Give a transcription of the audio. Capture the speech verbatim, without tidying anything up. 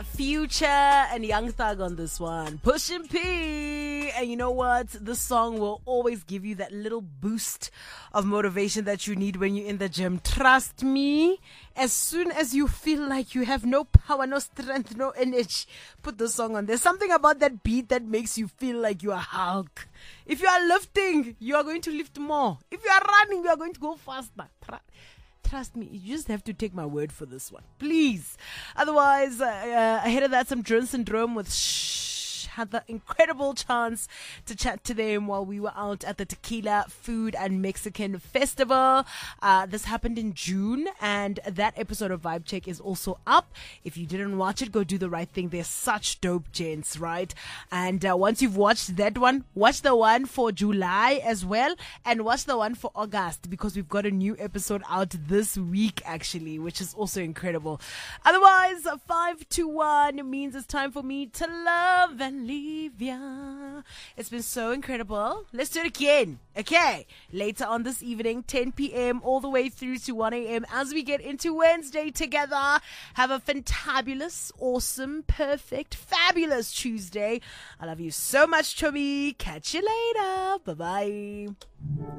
uh, Future and Young Thug on this one. Pushin' P. And you know what? This song will always give you that little boost of motivation that you need when you're in the gym. Trust me, as soon as you feel like you have no power, no strength, no energy, put the song on. There's something about that beat that makes you feel like you are Hulk. If you are lifting, you are going to lift more. If you are running, you are going to go faster. Trust me, you just have to take my word for this one. Please. Otherwise, uh, uh, ahead of that, some Drone Syndrome with Shh. Had the incredible chance to chat to them while we were out at the Tequila Food and Mexican Festival. Uh, this happened in June, and that episode of Vibe Check is also up. If you didn't watch it, go do the right thing. They're such dope gents, right? And uh, once you've watched that one, watch the one for July as well, and watch the one for August, because we've got a new episode out this week, actually, which is also incredible. Otherwise, five to one means it's time for me to love and leave ya. It's been so incredible. Let's do it again. Okay. Later on this evening, ten p.m. all the way through to one a.m. as we get into Wednesday together. Have a fantabulous, awesome, perfect, fabulous Tuesday. I love you so much, Chubby. Catch you later. Bye-bye.